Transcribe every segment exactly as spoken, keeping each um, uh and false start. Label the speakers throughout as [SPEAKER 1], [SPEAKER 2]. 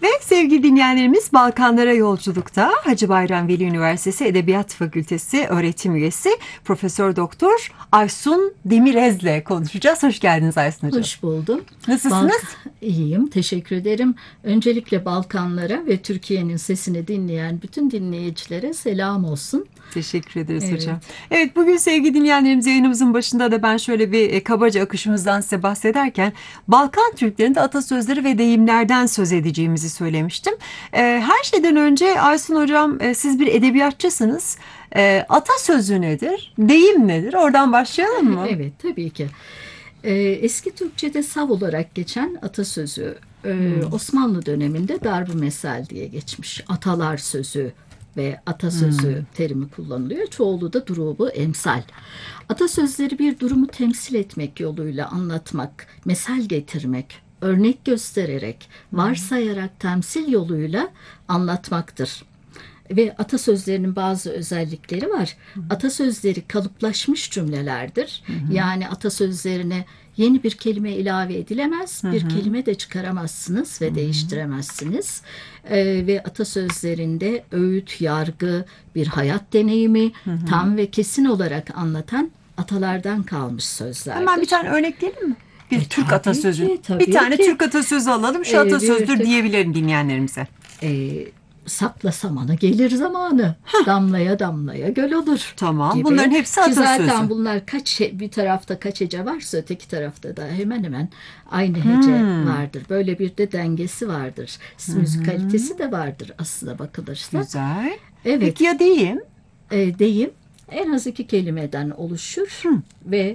[SPEAKER 1] Evet sevgili dinleyenlerimiz, Balkanlara Yolculuk'ta Hacı Bayram Veli Üniversitesi Edebiyat Fakültesi öğretim üyesi Profesör Doktor Aysun Demirez'le konuşacağız. Hoş geldiniz Aysun Hocam.
[SPEAKER 2] Hoş buldum.
[SPEAKER 1] Nasılsınız?
[SPEAKER 2] Balk- İyiyim, teşekkür ederim. Öncelikle Balkanlara ve Türkiye'nin sesini dinleyen bütün dinleyicilere selam olsun.
[SPEAKER 1] Teşekkür ederiz
[SPEAKER 2] Evet.
[SPEAKER 1] hocam. Evet, bugün sevgili dinleyenlerimiz, yayınımızın başında da ben şöyle bir e, kabaca akışımızdan size bahsederken Balkan Türklerinde atasözleri ve deyimlerden söz edeceğimizi söylemiştim. E, her şeyden önce Aysun hocam, e, siz bir edebiyatçısınız. E, atasözü nedir? Deyim nedir? Oradan başlayalım mı?
[SPEAKER 2] Evet, tabii ki. Ee, eski Türkçe'de sav olarak geçen atasözü e, Osmanlı döneminde darb-ı mesel diye geçmiş. Atalar sözü ve atasözü
[SPEAKER 1] Hmm.
[SPEAKER 2] terimi kullanılıyor. Çoğulu da durubu emsal. Atasözleri bir durumu temsil etmek yoluyla anlatmak, mesel getirmek, örnek göstererek, varsayarak temsil yoluyla anlatmaktır. Ve atasözlerinin bazı özellikleri var. Atasözleri kalıplaşmış cümlelerdir. Yani atasözlerine yeni bir kelime ilave edilemez, bir kelime de çıkaramazsınız ve değiştiremezsiniz. Ee, ve atasözlerinde öğüt, yargı, bir hayat deneyimi tam ve kesin olarak anlatan atalardan kalmış sözlerdir.
[SPEAKER 1] Hemen bir tane örnekleyelim mi? Bir
[SPEAKER 2] E,
[SPEAKER 1] Türk
[SPEAKER 2] tabii
[SPEAKER 1] atasözü.
[SPEAKER 2] ki, tabii
[SPEAKER 1] bir tane
[SPEAKER 2] ki.
[SPEAKER 1] Türk atasözü alalım. Şu
[SPEAKER 2] E,
[SPEAKER 1] atasözdür
[SPEAKER 2] bir-
[SPEAKER 1] diyebilirim dinleyenlerimize.
[SPEAKER 2] Ee, Sakla samanı gelir zamanı. Damlaya damlaya göl olur.
[SPEAKER 1] Tamam.
[SPEAKER 2] Gibi.
[SPEAKER 1] Bunların hepsi
[SPEAKER 2] Ki
[SPEAKER 1] atasözü.
[SPEAKER 2] zaten bunlar kaç bir tarafta kaç hece varsa öteki tarafta da hemen hemen aynı hece
[SPEAKER 1] Hmm.
[SPEAKER 2] vardır. Böyle bir de dengesi vardır. Müzikalitesi de vardır aslında bakılırsa.
[SPEAKER 1] Güzel.
[SPEAKER 2] Evet.
[SPEAKER 1] Peki ya deyim?
[SPEAKER 2] E, deyim en az iki kelimeden oluşur ve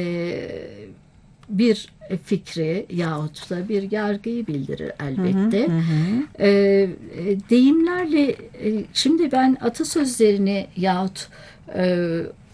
[SPEAKER 2] e, bir fikri yahut da bir yargıyı bildirir elbette. E, e, deyimlerle e, şimdi ben atasözlerini yahut e,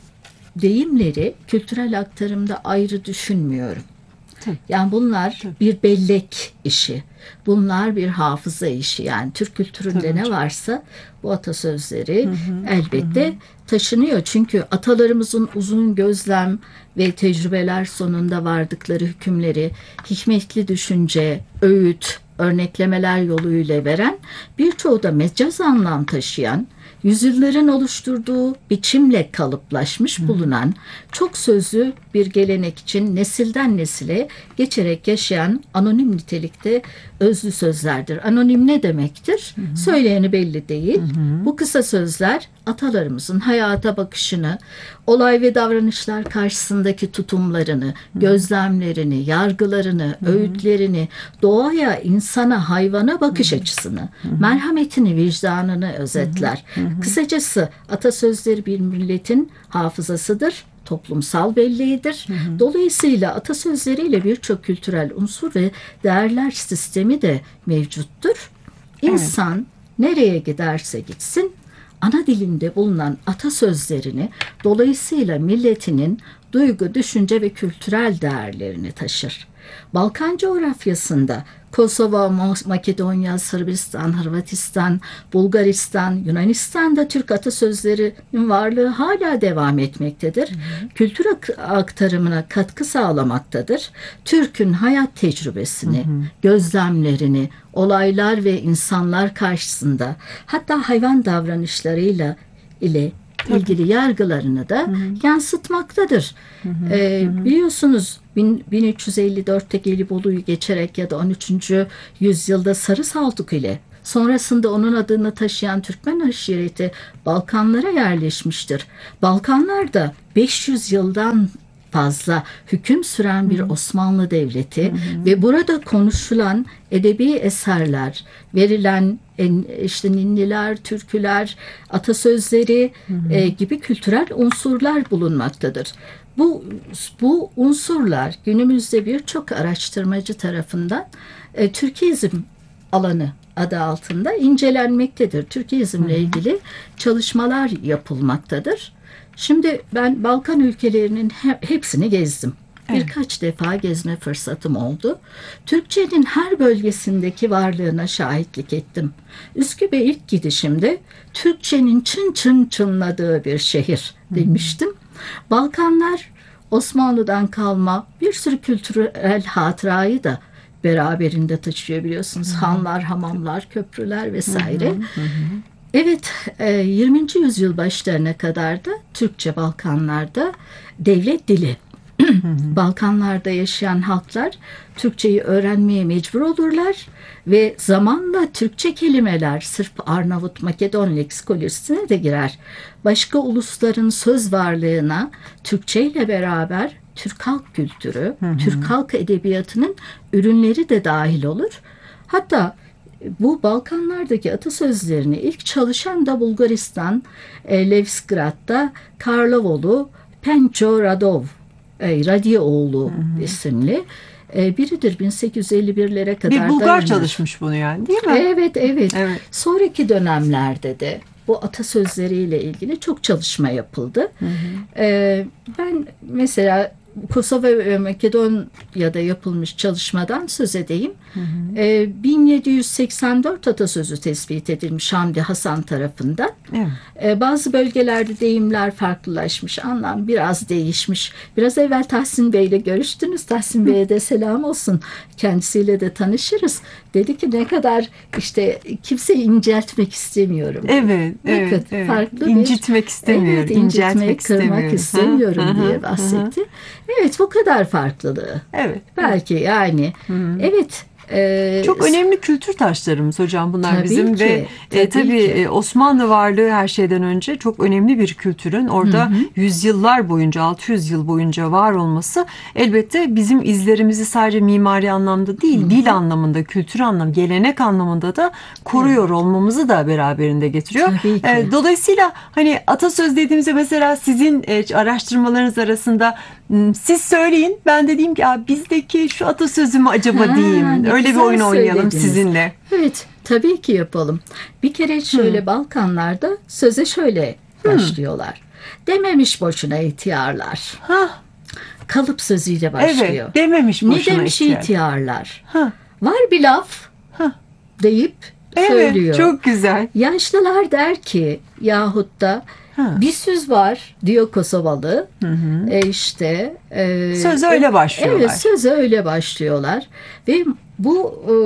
[SPEAKER 2] deyimleri kültürel aktarımda ayrı düşünmüyorum.
[SPEAKER 1] Tabii.
[SPEAKER 2] Yani bunlar bir bellek işi. Bunlar bir hafıza işi. Yani Türk kültüründe
[SPEAKER 1] Tabii
[SPEAKER 2] ne
[SPEAKER 1] hocam.
[SPEAKER 2] varsa bu atasözleri elbette taşınıyor. Çünkü atalarımızın uzun gözlem ve tecrübeler sonunda vardıkları hükümleri hikmetli düşünce, öğüt, örneklemeler yoluyla veren, birçoğu da mecaz anlam taşıyan, yüzyılların oluşturduğu biçimle kalıplaşmış bulunan çok sözlü bir gelenek için nesilden nesile geçerek yaşayan anonim nitelikte özlü sözlerdir. Anonim ne demektir? Söyleyeni belli değil. Bu kısa sözler atalarımızın hayata bakışını, olay ve davranışlar karşısındaki tutumlarını, gözlemlerini, yargılarını, öğütlerini, doğaya, insana, hayvana bakış açısını, merhametini, vicdanını özetler. Kısacası atasözleri bir milletin hafızasıdır, toplumsal belleğidir. Dolayısıyla atasözleriyle birçok kültürel unsur ve değerler sistemi de mevcuttur. İnsan nereye giderse gitsin, ana dilinde bulunan atasözlerini, dolayısıyla milletinin duygu, düşünce ve kültürel değerlerini taşır. Balkan coğrafyasında Kosova, Makedonya, Sırbistan, Hırvatistan, Bulgaristan, Yunanistan'da Türk atasözlerinin varlığı hala devam etmektedir. Hı hı. Kültür aktarımına katkı sağlamaktadır. Türk'ün hayat tecrübesini, hı hı. gözlemlerini, olaylar ve insanlar karşısında, hatta hayvan davranışlarıyla ile ilgili yargılarını da hı hı. yansıtmaktadır. Hı hı. Ee, hı hı. Biliyorsunuz bin üç yüz elli dörtte Gelibolu'yu geçerek ya da on üçüncü yüzyılda Sarı Saltuk ile sonrasında onun adını taşıyan Türkmen aşireti Balkanlara yerleşmiştir. Balkanlar da beş yüz yıldan fazla hüküm süren bir Osmanlı Devleti, hı hı. ve burada konuşulan edebi eserler, verilen işte ninniler, türküler, atasözleri hı hı. E, gibi kültürel unsurlar bulunmaktadır. Bu bu unsurlar günümüzde birçok araştırmacı tarafından e, Türkizm alanı adı altında incelenmektedir. Türkizmle ilgili çalışmalar yapılmaktadır. Şimdi ben Balkan ülkelerinin hepsini gezdim. Evet. Birkaç defa gezme fırsatım oldu. Türkçenin her bölgesindeki varlığına şahitlik ettim. Üsküp'e ilk gidişimde Türkçenin çın çın çınladığı bir şehir demiştim. Balkanlar Osmanlı'dan kalma bir sürü kültürel hatırayı da beraberinde taşıyor biliyorsunuz. Hanlar, hamamlar, köprüler vesaire.
[SPEAKER 1] Hı hı hı.
[SPEAKER 2] Evet, e, yirminci yüzyıl başlarına kadar da Türkçe Balkanlarda devlet dili. Balkanlarda yaşayan halklar Türkçeyi öğrenmeye mecbur olurlar ve zamanla Türkçe kelimeler Sırp, Arnavut, Makedon leksikolojisine de girer. Başka ulusların söz varlığına Türkçe ile beraber Türk halk kültürü, hı hı. Türk halk edebiyatının ürünleri de dahil olur. Hatta bu Balkanlardaki atasözlerini ilk çalışan da Bulgaristan, e, Levskrad'da Karlovoğlu, Penço Radov, e, Radioğlu isimli e, biridir. bin sekiz yüz elli birlere kadar
[SPEAKER 1] bir Bulgar
[SPEAKER 2] dayanır.
[SPEAKER 1] çalışmış bunu yani, değil mi?
[SPEAKER 2] Evet, evet,
[SPEAKER 1] evet.
[SPEAKER 2] Sonraki dönemlerde de bu atasözleriyle ilgili çok çalışma yapıldı. Hı hı. E, ben mesela Kosova ve Makedonya'da yapılmış çalışmadan söz edeyim. Hı hı. E, bin yedi yüz seksen dört atasözü tespit edilmiş Hamdi Hasan tarafından. Evet. E, bazı bölgelerde deyimler farklılaşmış, anlam biraz değişmiş. Biraz evvel Tahsin Bey ile görüştünüz. Tahsin Bey'e de selam olsun. Kendisiyle de tanışırız. Dedi ki ne kadar işte kimseyi inceltmek istemiyorum.
[SPEAKER 1] Evet,
[SPEAKER 2] ne
[SPEAKER 1] evet,
[SPEAKER 2] kadar
[SPEAKER 1] evet.
[SPEAKER 2] farklı
[SPEAKER 1] İncitmek
[SPEAKER 2] bir,
[SPEAKER 1] istemiyorum.
[SPEAKER 2] Evet, incitmek, kırmak istemiyorum
[SPEAKER 1] hı,
[SPEAKER 2] diye
[SPEAKER 1] hı,
[SPEAKER 2] bahsetti.
[SPEAKER 1] hı.
[SPEAKER 2] Evet, bu kadar farklılığı.
[SPEAKER 1] Evet.
[SPEAKER 2] Belki
[SPEAKER 1] evet.
[SPEAKER 2] yani. Hı-hı. Evet. E,
[SPEAKER 1] Çok önemli kültür taşlarımız hocam bunlar
[SPEAKER 2] tabii
[SPEAKER 1] bizim
[SPEAKER 2] ki,
[SPEAKER 1] ve
[SPEAKER 2] tabii,
[SPEAKER 1] e, tabii
[SPEAKER 2] ki.
[SPEAKER 1] Osmanlı varlığı her şeyden önce çok önemli bir kültürün orada Hı-hı. yüzyıllar boyunca, altı yüz yıl boyunca var olması elbette bizim izlerimizi sadece mimari anlamda değil, Hı-hı. dil anlamında, kültür anlamında, gelenek anlamında da koruyor evet. olmamızı da beraberinde getiriyor.
[SPEAKER 2] Tabii ki.
[SPEAKER 1] E, dolayısıyla hani atasöz dediğimizde mesela sizin e, araştırmalarınız arasında siz söyleyin, ben de diyeyim ki bizdeki şu atasözü mü acaba ha, diyeyim. Öyle bir oyun oynayalım sizinle.
[SPEAKER 2] Evet, tabii ki yapalım. Bir kere şöyle hmm. Balkanlarda söze şöyle hmm. başlıyorlar. Dememiş boşuna ihtiyarlar.
[SPEAKER 1] Ha.
[SPEAKER 2] Kalıp sözüyle başlıyor.
[SPEAKER 1] Evet, dememiş boşuna
[SPEAKER 2] ne demiş
[SPEAKER 1] ihtiyar.
[SPEAKER 2] ihtiyarlar?
[SPEAKER 1] Ha.
[SPEAKER 2] Var bir laf
[SPEAKER 1] ha.
[SPEAKER 2] deyip
[SPEAKER 1] evet,
[SPEAKER 2] söylüyor.
[SPEAKER 1] Çok güzel.
[SPEAKER 2] Yaşlılar der ki yahut da Ha. bir söz var diyor Kosovalı. Hı hı. E işte e,
[SPEAKER 1] söze öyle başlıyorlar.
[SPEAKER 2] Evet, söze öyle başlıyorlar ve bu e,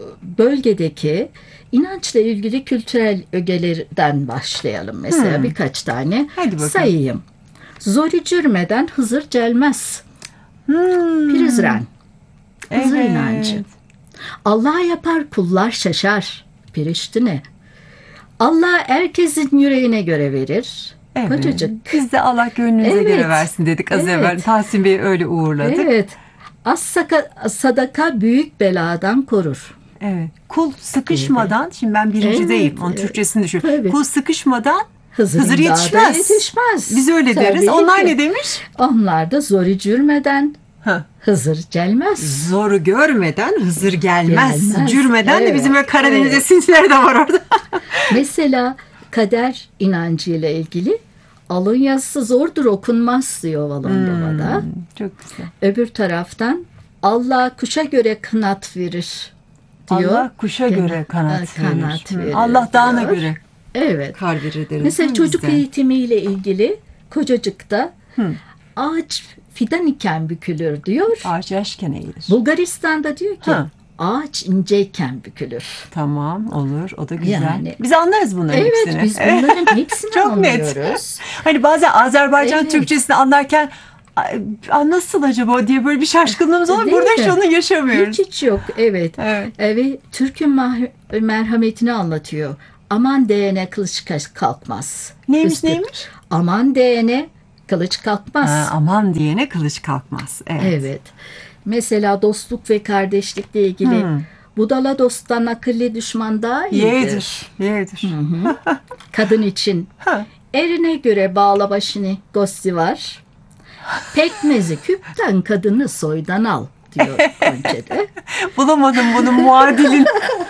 [SPEAKER 2] bölgedeki inançla ilgili kültürel ögelerden başlayalım mesela hmm. birkaç tane sayayım. Zori cürmeden Hızır gelmez.
[SPEAKER 1] Hmm.
[SPEAKER 2] Prizren. Hızır
[SPEAKER 1] evet.
[SPEAKER 2] inancı. Allah yapar kullar şaşar. Piriştine. Allah herkesin yüreğine göre verir.
[SPEAKER 1] Evet.
[SPEAKER 2] Kocacık.
[SPEAKER 1] Biz de Allah gönlünüze evet. göre versin dedik az evet. evvel. Tahsin Bey'i öyle uğurladık.
[SPEAKER 2] Evet. Az sadaka büyük beladan korur.
[SPEAKER 1] Evet. Kul sıkışmadan, evet. şimdi ben birincideyim. Evet. Onun Türkçesini düşünüyorum. Tabii. Kul sıkışmadan Hızır, Hızır yetişmez. yetişmez. Biz öyle Tabii deriz. Onlar ki. ne demiş?
[SPEAKER 2] Onlar da zori cürmeden Ha. Hızır gelmez.
[SPEAKER 1] Zoru görmeden Hızır gelmez. gelmez. Cürmeden evet. de bizim Karadeniz evet. esintileri de var orada.
[SPEAKER 2] Mesela kader inancıyla ilgili alın yazısı zordur okunmaz diyor Valondova'da.
[SPEAKER 1] Hmm, çok güzel.
[SPEAKER 2] Öbür taraftan Allah kuşa göre kanat verir diyor.
[SPEAKER 1] Allah kuşa Gene, göre kanat,
[SPEAKER 2] kanat
[SPEAKER 1] verir.
[SPEAKER 2] verir.
[SPEAKER 1] Allah dağına göre
[SPEAKER 2] evet.
[SPEAKER 1] kar verir deriz.
[SPEAKER 2] Mesela çocuk bizde? eğitimiyle ilgili Kocacık'ta hmm. ağaç fidan iken bükülür diyor.
[SPEAKER 1] Ağaç yaşken eğilir.
[SPEAKER 2] Bulgaristan'da diyor ki ha. ağaç inceyken bükülür.
[SPEAKER 1] Tamam olur o da güzel. Yani,
[SPEAKER 2] biz
[SPEAKER 1] anlarız bunların
[SPEAKER 2] evet,
[SPEAKER 1] hepsini.
[SPEAKER 2] Evet biz bunların hepsini
[SPEAKER 1] Çok
[SPEAKER 2] anlıyoruz.
[SPEAKER 1] Net. Hani bazen Azerbaycan evet. Türkçesini anlarken nasıl acaba diye böyle bir şaşkınlığımız olur. Burada hiç onu yaşamıyoruz.
[SPEAKER 2] Hiç hiç yok evet. evet. Ve Türk'ün merhametini anlatıyor. Aman değene kılıç kalkmaz.
[SPEAKER 1] Neymiş
[SPEAKER 2] Üstü.
[SPEAKER 1] neymiş?
[SPEAKER 2] Aman değene kılıç kalkmaz.
[SPEAKER 1] Ha, aman diyene kılıç kalkmaz. Evet.
[SPEAKER 2] evet. Mesela dostluk ve kardeşlikle ilgili hmm. budala dosttan akıllı düşman daha iyidir.
[SPEAKER 1] Yeğdir. Yeğdir.
[SPEAKER 2] Kadın için erine göre bağla başını gosti var. Pekmezi küpten kadını soydan al diyor Gonçe'de.
[SPEAKER 1] Bulamadım bunun muadilini.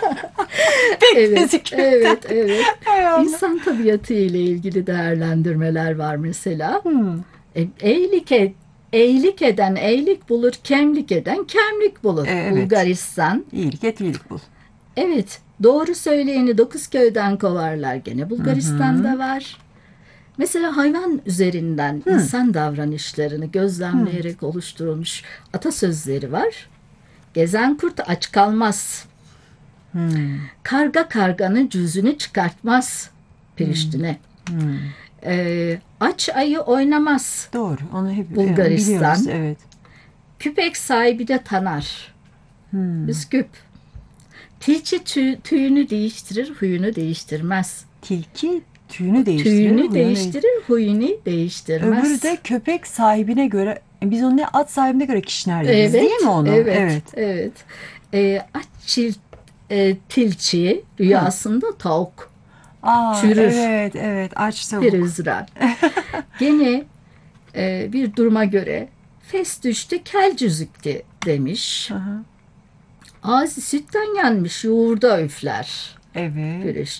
[SPEAKER 2] evet, evet, evet. İnsan tabiatı ile ilgili değerlendirmeler var mesela. Hmm. E, eylik et, eylik eden eylik bulur, kemlik eden kemlik bulur. Evet. Bulgaristan.
[SPEAKER 1] İyilik et, iyilik bul.
[SPEAKER 2] Evet, doğru söyleyeni dokuz köyden kovarlar gene Bulgaristan'da Hı-hı. var. Mesela hayvan üzerinden Hı. insan davranışlarını gözlemleyerek Hı. oluşturulmuş atasözleri var. Gezen kurt aç kalmaz.
[SPEAKER 1] Hmm.
[SPEAKER 2] Karga karganın cüzünü çıkartmaz Priştine.
[SPEAKER 1] Hmm.
[SPEAKER 2] Ee, aç ayı oynamaz.
[SPEAKER 1] Doğru. Onu hep
[SPEAKER 2] Bulgaristan.
[SPEAKER 1] biliyoruz. Evet.
[SPEAKER 2] Küpek sahibi de tanar.
[SPEAKER 1] Hmm.
[SPEAKER 2] Üsküp. Tilki tüy- tüyünü değiştirir, huyunu değiştirmez.
[SPEAKER 1] Tilki tüyünü değiştirir.
[SPEAKER 2] Tüyünü
[SPEAKER 1] huyunu
[SPEAKER 2] değiştirir, huyunu değiştirmez.
[SPEAKER 1] Öbürü de köpek sahibine göre, biz onu ne at sahibine göre kişnerleriz
[SPEAKER 2] Evet,
[SPEAKER 1] değil mi onu?
[SPEAKER 2] Evet,
[SPEAKER 1] Evet.
[SPEAKER 2] evet. Ee, aç çil, e, tilki rüyasında tavuk,
[SPEAKER 1] Aa,
[SPEAKER 2] Çürür.
[SPEAKER 1] evet, evet. Aç tavuk.
[SPEAKER 2] bir ızrar. Gene e, bir duruma göre fes düştü, kel cüzükti demiş.
[SPEAKER 1] Hı hı.
[SPEAKER 2] Ağzı sütten yanmış, yoğurda üfler.
[SPEAKER 1] Evet.
[SPEAKER 2] Bir